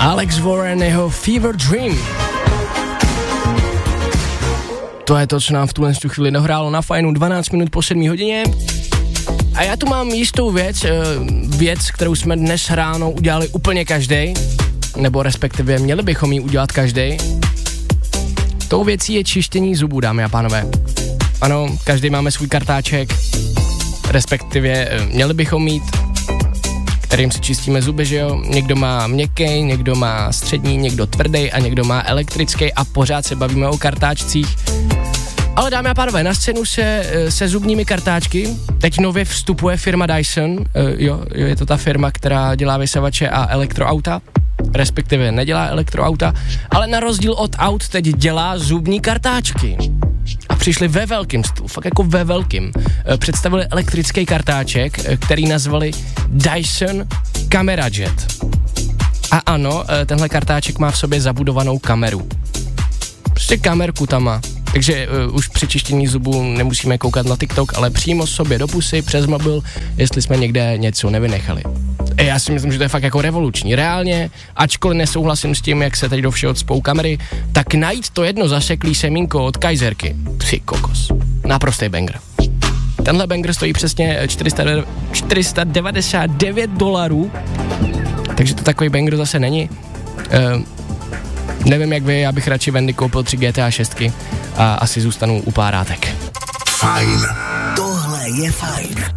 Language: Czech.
Alex Warren, jeho Fever Dream. To je to, co nám v tuhle chvíli dohrálo na Fajnu 12 minut po 7 hodině. A já tu mám jistou věc, kterou jsme dnes ráno udělali úplně každej, nebo respektive měli bychom ji udělat každej. Tou věcí je čištění zubů, dámy a pánové. Ano, každý máme svůj kartáček, respektive měli bychom mít, kterým si čistíme zuby, že jo? Někdo má měkký, někdo má střední, někdo tvrdý a někdo má elektrický a pořád se bavíme o kartáčcích. Ale dámy a pánové, na scénu se zubními kartáčky teď nově vstupuje firma Dyson, je to ta firma, která dělá vysavače a elektroauta, respektive nedělá elektroauta, ale na rozdíl od aut teď dělá zubní kartáčky. A přišli ve velkým stylu, fakt jako ve velkým. Představili elektrický kartáček, který nazvali Dyson Camera Jet. A ano, tenhle kartáček má v sobě zabudovanou kameru. Prostě kamerku tam má. Takže už při čištění zubů nemusíme koukat na TikTok, ale přímo sobě do pusy, přes mobil, jestli jsme někde něco nevynechali. Já si myslím, že to je fakt jako revoluční. Reálně, ačkoliv nesouhlasím s tím, jak se teď do všeho cpou kamery, tak najít to jedno zaseklý semínko od Kaiserky. Ty kokos. Naprostý banger. Tenhle banger stojí přesně $499, takže to takový banger zase není. Nevím jak vy, já bych radši Wendy koupil 3 GTA 6 a asi zůstanu u párátek. Fajn. Tohle je Fajn.